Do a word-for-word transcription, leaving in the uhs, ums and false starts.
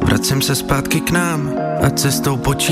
vracím se zpátky k nám a cestou počítám.